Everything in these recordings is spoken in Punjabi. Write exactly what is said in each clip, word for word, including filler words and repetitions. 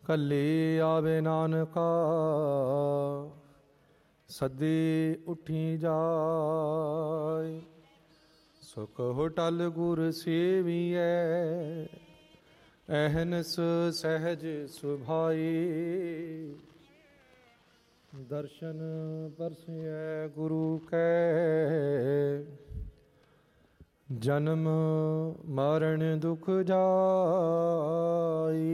ਕੱਲੇ ਆਵੇ ਨਾਨਕਾ, ਸੱਦੇ ਉੱਠੀ ਜਾਏ। ਸੁਖ ਹੋਟਲ ਗੁਰ ਸੇਵੀਐ, ਅਹਨਸ ਸਹਿਜ ਸੁਭਾਈ। ਦਰਸ਼ਨ ਪਰਸੈ ਗੁਰੂ ਕੈ, ਜਨਮ ਮਰਨ ਦੁਖ ਜਾਈ।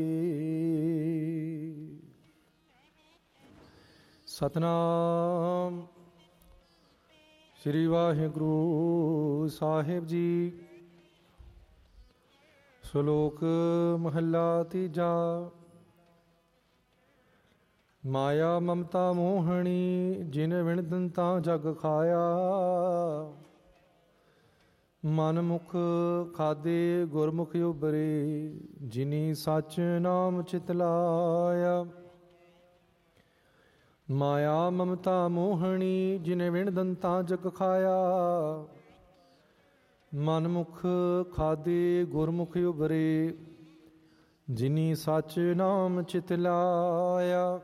ਸਤਨਾਮ ਸ੍ਰੀ ਵਾਹਿਗੁਰੂ ਸਾਹਿਬ ਜੀ। ਸ਼ਲੋਕ ਮਹੱਲਾ ਤੀਜਾ। ਮਾਇਆ ਮਮਤਾ ਮੋਹਣੀ, ਜਿਨ ਵਿਣ ਦੰਤਾ ਜਗ ਖਾਇਆ। ਮਨ ਮੁਖ ਖਾਦੇ ਗੁਰਮੁਖ ਉਬਰੇ, ਜਿਨੀ ਸੱਚ ਨਾਮ ਚਿਤ ਲਾਇਆ। ਮਾਇਆ ਮਮਤਾ ਮੋਹਣੀ, ਜਿਨੇ ਵਿਣ ਦੰਤਾ ਜਗ ਖਾਇਆ। ਮਨ ਮੁਖ ਖਾਦੇ ਗੁਰਮੁਖ ਉਬਰੇ, ਜਿਨੀ ਸੱਚ ਨਾਮ ਚਿਤ ਲਾਇਆ।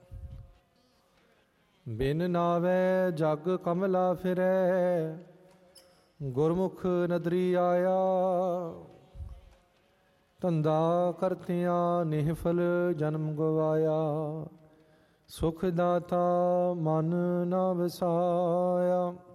ਬਿਨ ਨਾਵੈ ਜਗ ਕਮਲਾ ਫਿਰੈ, ਗੁਰਮੁਖ ਨਦਰੀ ਆਇਆ। ਧੰਦਾ ਕਰਤਿਆਂ ਨਿਹਫਲ ਜਨਮ ਗਵਾਇਆ, ਸੁਖ ਦਾਤਾ ਮਨ ਨਾ ਵਸਾਇਆ।